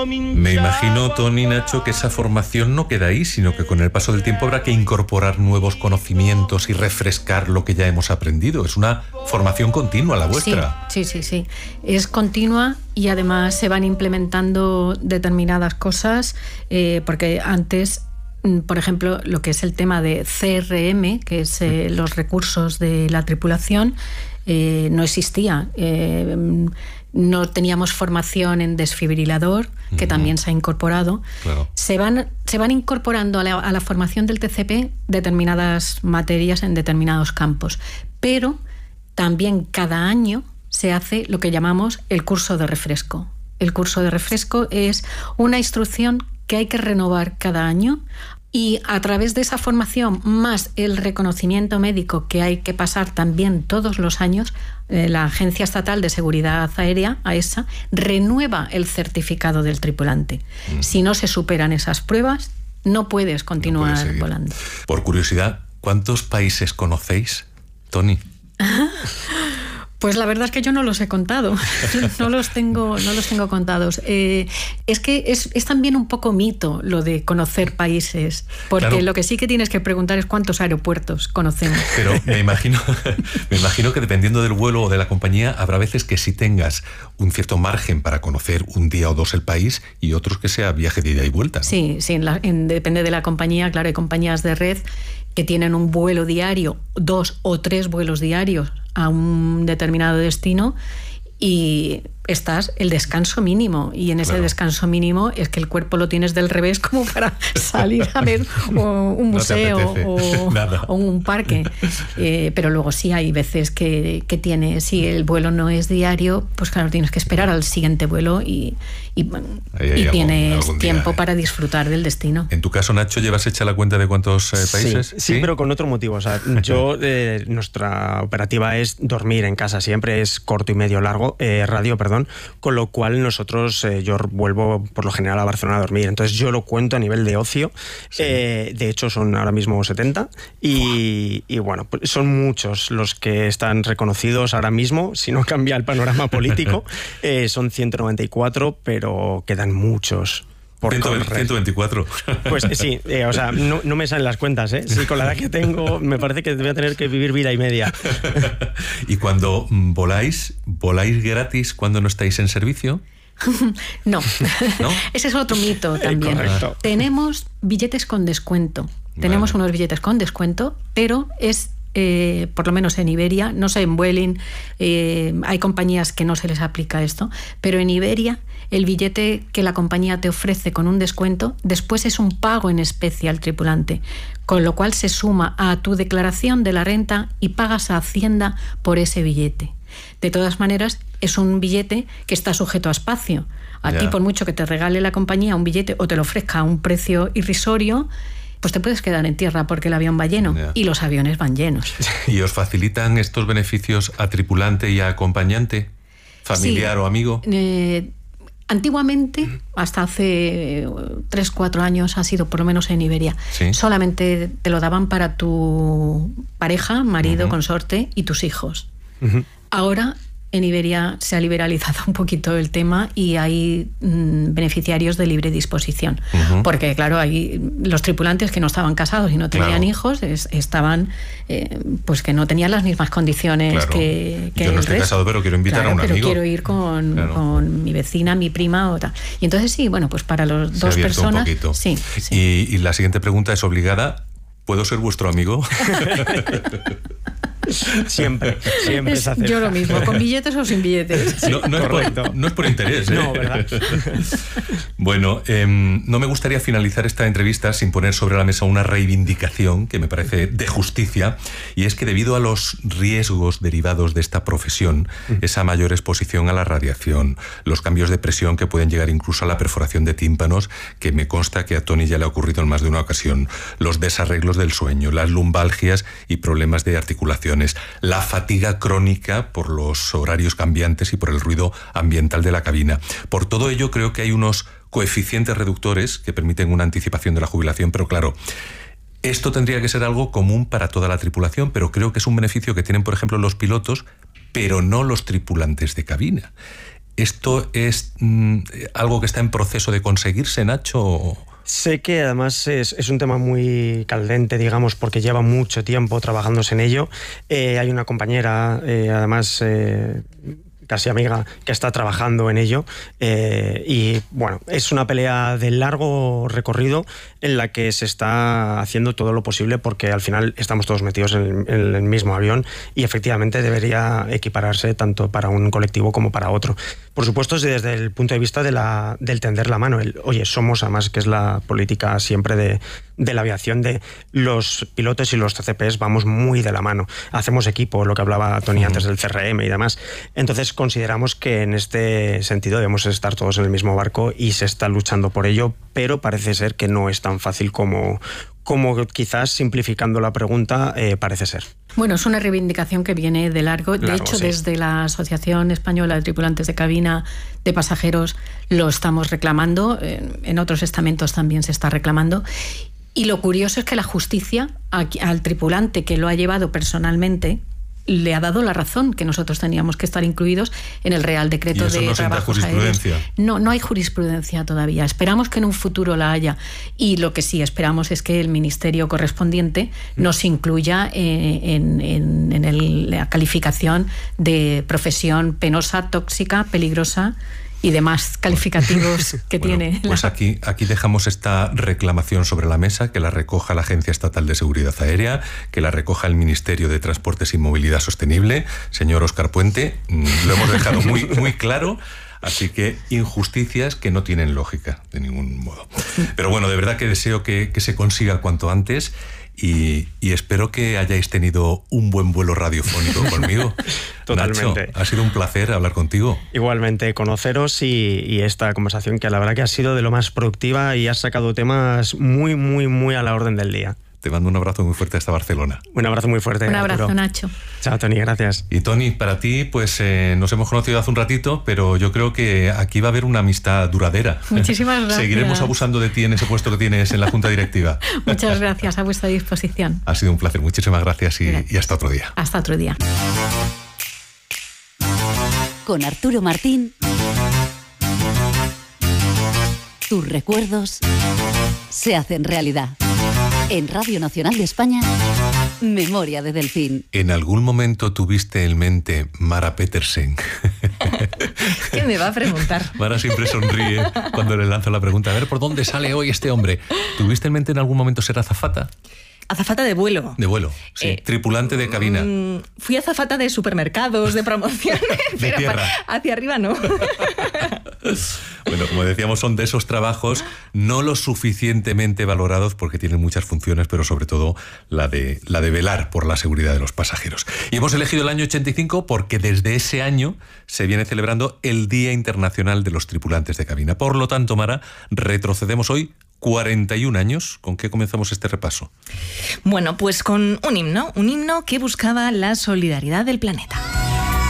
Me imagino, Tony, Nacho, que esa formación no queda ahí, sino que con el paso del tiempo habrá que incorporar nuevos conocimientos y refrescar lo que ya hemos aprendido. Es una formación continua la vuestra. Sí. Es continua y además se van implementando determinadas cosas, porque antes, por ejemplo, lo que es el tema de CRM, que es los recursos de la tripulación, no existía. No teníamos formación en desfibrilador, que también se ha incorporado. Claro. Se van incorporando a la formación del TCP determinadas materias en determinados campos, pero también cada año se hace lo que llamamos el curso de refresco. El curso de refresco es una instrucción que hay que renovar cada año, y a través de esa formación, más el reconocimiento médico que hay que pasar también todos los años, la Agencia Estatal de Seguridad Aérea, AESA, renueva el certificado del tripulante. Si no se superan esas pruebas, no puedes continuar volando. Por curiosidad, ¿cuántos países conocéis, Tony? Pues la verdad es que yo no los he contado, no los tengo contados. Es que es también un poco mito lo de conocer países, porque claro, lo que sí que tienes que preguntar es cuántos aeropuertos conocemos. Pero me imagino que dependiendo del vuelo o de la compañía, habrá veces que sí tengas un cierto margen para conocer un día o dos el país y otros que sea viaje de ida y vuelta, ¿no? Sí, depende de la compañía. Claro, hay compañías de red que tienen un vuelo diario, 2 o 3 vuelos diarios a un determinado destino, y estás el descanso mínimo, y en ese descanso mínimo es que el cuerpo lo tienes del revés como para salir a ver un museo o un parque, pero luego sí hay veces que si el vuelo no es diario, pues claro, tienes que esperar al siguiente vuelo y tienes tiempo para disfrutar del destino. En tu caso, Nacho, ¿llevas hecha la cuenta de cuántos países? Sí, pero con otro motivo. O sea, nuestra operativa es dormir en casa siempre, es corto y medio largo, radio, con lo cual nosotros, yo vuelvo por lo general a Barcelona a dormir, entonces yo lo cuento a nivel de ocio. De hecho son ahora mismo 70 y bueno, pues son muchos los que están reconocidos ahora mismo, si no cambia el panorama político. Son 194, pero quedan muchos. 124. Pues sí, o sea, no me salen las cuentas, ¿eh? Sí, con la edad que tengo, me parece que voy a tener que vivir vida y media. ¿Y cuando voláis gratis cuando no estáis en servicio? No. Ese es otro mito también. Correcto. Tenemos billetes con descuento. Tenemos unos billetes con descuento, pero es... por lo menos en Iberia, no sé, en Vueling hay compañías que no se les aplica esto, pero en Iberia el billete que la compañía te ofrece con un descuento después es un pago en especie al tripulante, con lo cual se suma a tu declaración de la renta y pagas a Hacienda por ese billete. De todas maneras, es un billete que está sujeto a espacio. A ti, por mucho que te regale la compañía un billete o te lo ofrezca a un precio irrisorio, pues te puedes quedar en tierra porque el avión va lleno y los aviones van llenos. ¿Y os facilitan estos beneficios a tripulante y a acompañante, familiar o amigo? Antiguamente, hasta hace 3-4 años, ha sido por lo menos en Iberia. ¿Sí? Solamente te lo daban para tu pareja, marido, consorte y tus hijos. Ahora en Iberia se ha liberalizado un poquito el tema y hay beneficiarios de libre disposición. Porque, claro, hay los tripulantes que no estaban casados y no tenían hijos, estaban, pues que no tenían las mismas condiciones que yo no estoy casado, pero quiero invitar a un amigo. Pero quiero ir con mi vecina, mi prima o tal. Y entonces sí, bueno, pues para los dos personas... Un poquito. Sí. Y la siguiente pregunta es obligada. ¿Puedo ser vuestro amigo? Siempre se acepta. Yo lo mismo, con billetes o sin billetes. No es por interés, ¿eh? No, ¿verdad? Bueno, no me gustaría finalizar esta entrevista sin poner sobre la mesa una reivindicación que me parece de justicia, y es que debido a los riesgos derivados de esta profesión, esa mayor exposición a la radiación, los cambios de presión que pueden llegar incluso a la perforación de tímpanos, que me consta que a Tony ya le ha ocurrido en más de una ocasión, los desarreglos del sueño, las lumbalgias y problemas de articulaciones, la fatiga crónica por los horarios cambiantes y por el ruido ambiental de la cabina. Por todo ello, creo que hay unos coeficientes reductores que permiten una anticipación de la jubilación, pero claro, esto tendría que ser algo común para toda la tripulación, pero creo que es un beneficio que tienen, por ejemplo, los pilotos, pero no los tripulantes de cabina. ¿Esto es algo que está en proceso de conseguirse, Nacho? Sé que además es un tema muy caldente, digamos, porque lleva mucho tiempo trabajándose en ello. Hay una compañera, además casi amiga, que está trabajando en ello, y bueno, es una pelea de largo recorrido en la que se está haciendo todo lo posible, porque al final estamos todos metidos en el mismo avión y efectivamente debería equipararse tanto para un colectivo como para otro. Por supuesto, desde el punto de vista del tender la mano, oye, somos, además, que es la política siempre de la aviación, de los pilotos y los CCPs vamos muy de la mano, hacemos equipo, lo que hablaba Tony antes del CRM y demás. Entonces consideramos que en este sentido debemos estar todos en el mismo barco y se está luchando por ello, pero parece ser que no es tan fácil como quizás, simplificando la pregunta, parece ser. Bueno, es una reivindicación que viene de largo. De hecho, sí, desde la Asociación Española de Tripulantes de Cabina de Pasajeros lo estamos reclamando, en otros estamentos también se está reclamando. Y lo curioso es que la justicia, al tripulante que lo ha llevado personalmente, le ha dado la razón, que nosotros teníamos que estar incluidos en el Real Decreto de Trabajos Aéreos. No hay jurisprudencia todavía. Esperamos que en un futuro la haya. Y lo que sí esperamos es que el ministerio correspondiente nos incluya en la calificación de profesión penosa, tóxica, peligrosa y demás calificativos que tiene. Pues aquí dejamos esta reclamación sobre la mesa, que la recoja la Agencia Estatal de Seguridad Aérea, que la recoja el Ministerio de Transportes y Movilidad Sostenible. Señor Óscar Puente, lo hemos dejado muy, muy claro. Así que injusticias que no tienen lógica de ningún modo. Pero bueno, de verdad que deseo que se consiga cuanto antes. Y espero que hayáis tenido un buen vuelo radiofónico conmigo. Totalmente. Nacho, ha sido un placer hablar contigo. Igualmente, conoceros y esta conversación, que la verdad que ha sido de lo más productiva y has sacado temas muy, muy, muy a la orden del día. Te mando un abrazo muy fuerte hasta Barcelona. Un abrazo muy fuerte. Un abrazo, Arturo. Nacho. Chao, Tony, gracias. Y Tony, para ti, pues nos hemos conocido hace un ratito, pero yo creo que aquí va a haber una amistad duradera. Muchísimas gracias. Seguiremos abusando de ti en ese puesto que tienes en la Junta Directiva. Muchas gracias, a vuestra disposición. Ha sido un placer, muchísimas gracias y hasta otro día. Hasta otro día. Con Arturo Martín, tus recuerdos se hacen realidad. En Radio Nacional de España, Memoria de Delfín. ¿En algún momento tuviste en mente Mara Petersen? ¿Qué me va a preguntar? Mara siempre sonríe cuando le lanzo la pregunta. A ver, ¿por dónde sale hoy este hombre? ¿Tuviste en mente en algún momento ser azafata? Azafata de vuelo. De vuelo, sí. Tripulante de cabina. Fui azafata de supermercados, de promociones, de tierra. Hacia arriba no. Bueno, como decíamos, son de esos trabajos no lo suficientemente valorados porque tienen muchas funciones, pero sobre todo la de velar por la seguridad de los pasajeros. Y hemos elegido el año 85 porque desde ese año se viene celebrando el Día Internacional de los Tripulantes de Cabina. Por lo tanto, Mara, retrocedemos hoy 41 años. ¿Con qué comenzamos este repaso? Bueno, pues con un himno que buscaba la solidaridad del planeta.